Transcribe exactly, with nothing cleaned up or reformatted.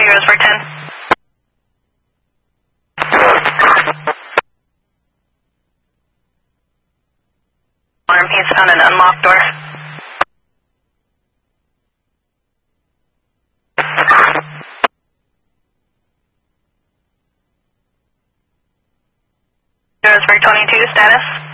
Roseburg ten. Alarm, he's found an unlocked door. Roseburg twenty-two, status.